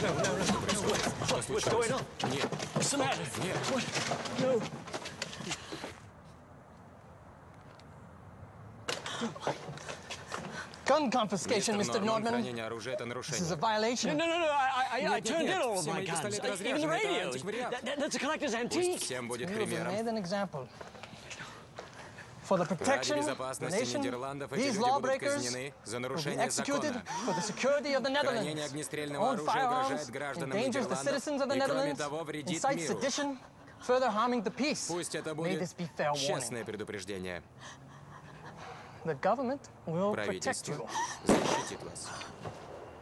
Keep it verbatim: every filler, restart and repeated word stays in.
What's going on? Нет. What's the matter? Нет. What? No. Gun confiscation, Мистер Mister Норман, Nordman. хранение оружия — это This is нарушение. a violation. No, no, no, no. I, I, I Нет, нет, turned нет. in all of Все my мои guns. пистолеты Even разряжены. the Это radios. антиквариат. That, that's a collector's Пусть antique. всем будет We have made примером. an example. For the Ради protection of the безопасности nation, Нидерландов эти these люди будут lawbreakers казнены за will be нарушение executed закона. for the security of the Хранение Netherlands. огнестрельного Own оружия firearms угрожает гражданам endangers the Нидерландов citizens of the и, кроме Netherlands, того, вредит incites миру. sedition, further harming the peace. Пусть это May будет this be fair warning. честное предупреждение. The government will protect Правительство you. защитит вас.